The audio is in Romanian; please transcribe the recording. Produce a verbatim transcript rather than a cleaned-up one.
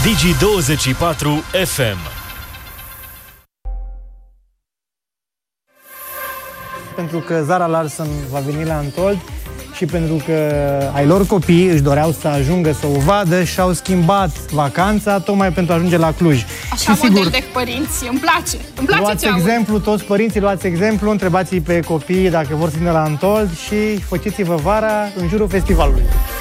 Digi douăzeci și patru F M. Pentru că Zara Larsson va veni la Antold și pentru că ai lor copii își doreau să ajungă să o vadă și au schimbat vacanța tocmai pentru a ajunge la Cluj. Așa, și model de părinți, îmi place, îmi place luați ce aud. exemplu, toți părinții luați exemplu, întrebați-i pe copii dacă vor să vină la Antold și făceți-vă vara în jurul festivalului.